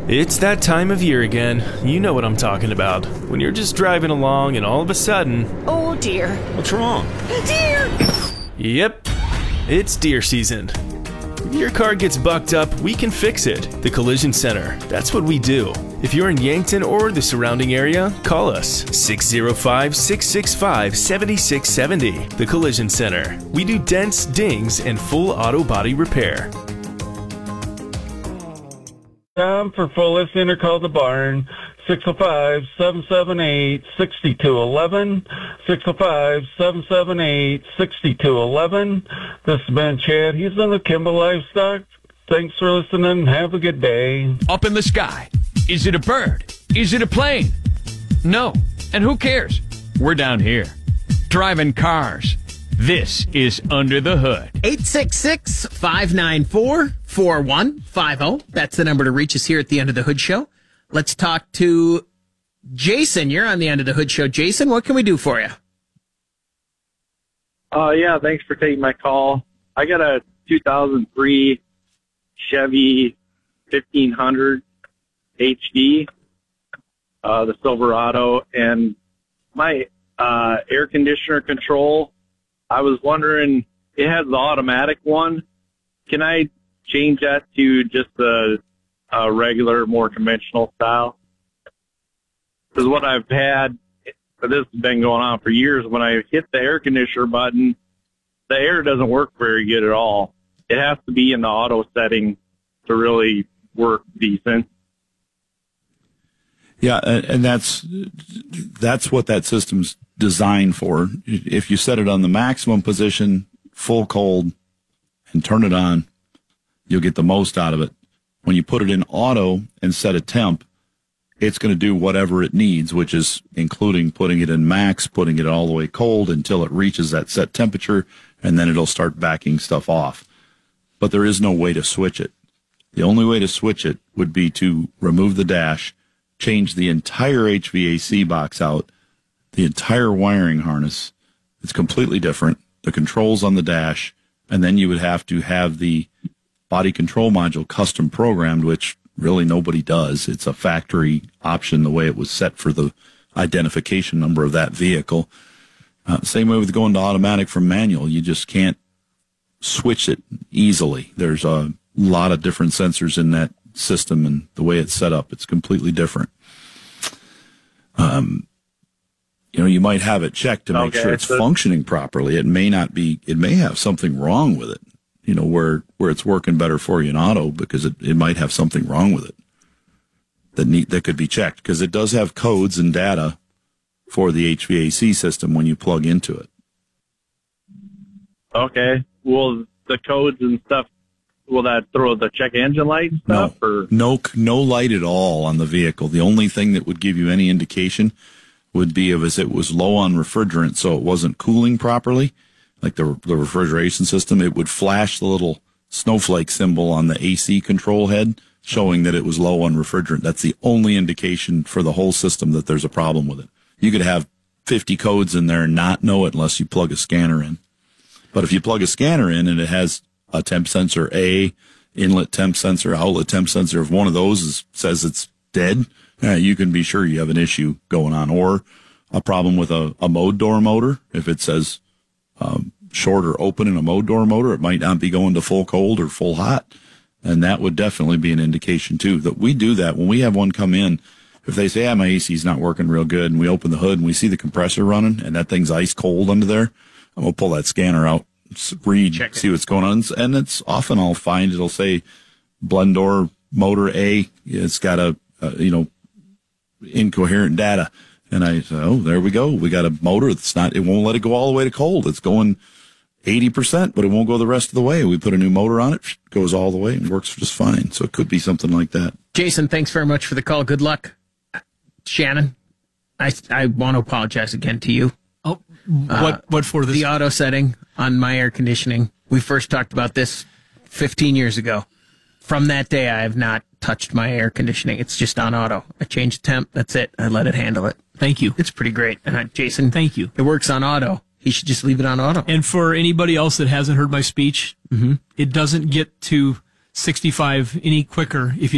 It's that time of year again. You know what I'm talking about. When you're just driving along and all of a sudden... Oh, dear. What's wrong? Deer! Yep, it's deer season. If your car gets bucked up, we can fix it. The Collision Center. That's what we do. If you're in Yankton or the surrounding area, call us. 605-665-7670. The Collision Center. We do dents, dings, and full auto body repair. Time for full listener, call the barn. 605-778-6211. 605-778-6211. This has been Chad. He's in the Kimball Livestock. Thanks for listening. Have a good day. Up in the sky. Is it a bird? Is it a plane? No. And who cares? We're down here. Driving cars. This is Under the Hood. 866-594-4150. That's the number to reach us here at the Under the Hood Show. Let's talk to Jason. You're on the Under the Hood Show. Jason, what can we do for you? Yeah, thanks for taking my call. I got a 2003 Chevy 1500 HD, the Silverado, and my air conditioner control, I was wondering, it has the automatic one. Can I change that to just a regular, more conventional style? Because what I've had, this has been going on for years, when I hit the air conditioner button, the air doesn't work very good at all. It has to be in the auto setting to really work decent. Yeah, and that's what that system's designed for. If you set it on the maximum position, full cold, and turn it on, you'll get the most out of it. When you put it in auto and set a temp, it's going to do whatever it needs, which is including putting it in max, putting it all the way cold until it reaches that set temperature, and then it'll start backing stuff off. But there is no way to switch it. The only way to switch it would be to remove the dash, change the entire HVAC box out, the entire wiring harness. It's completely different. The controls on the dash, and then you would have to have the body control module custom programmed, which really nobody does. It's a factory option, the way it was set for the identification number of that vehicle. Same way with going to automatic from manual. You just can't switch it easily. There's a lot of different sensors in that system, and the way it's set up, it's completely different. You might have it checked to make sure it's functioning properly. It may not be, it may have something wrong with it, where it's working better for you in auto, because it might have something wrong with it that could be checked, because it does have codes and data for the HVAC system when you plug into it. Okay. Well, the codes and stuff, will that throw the check engine light and stuff? No light at all on the vehicle. The only thing that would give you any indication would be if it was low on refrigerant, so it wasn't cooling properly, like the refrigeration system. It would flash the little snowflake symbol on the AC control head, showing that it was low on refrigerant. That's the only indication for the whole system that there's a problem with it. You could have 50 codes in there and not know it unless you plug a scanner in. But if you plug a scanner in and it has a temp sensor A, inlet temp sensor, outlet temp sensor, if one of those says it's dead, you can be sure you have an issue going on. Or a problem with a mode door motor. If it says short or open in a mode door motor, it might not be going to full cold or full hot. And that would definitely be an indication, too, that we do that. When we have one come in, if they say, my AC's not working real good, and we open the hood and we see the compressor running and that thing's ice cold under there, I'm going to pull that scanner out, read, see what's going on. And it's often I'll find it'll say blend door motor A. It's got incoherent data. And I say, there we go. We got a motor that's it won't let it go all the way to cold. It's going 80%, but it won't go the rest of the way. We put a new motor on it, goes all the way and works just fine. So it could be something like that. Jason, thanks very much for the call. Good luck. Shannon, I want to apologize again to you. Oh, what for this? The auto setting on my air conditioning. We first talked about this 15 years ago. From that day, I have not touched my air conditioning. It's just on auto. I change the temp. That's it. I let it handle it. Thank you. It's pretty great. Jason, thank you. It works on auto. He should just leave it on auto. And for anybody else that hasn't heard my speech, it doesn't get to 65 any quicker if you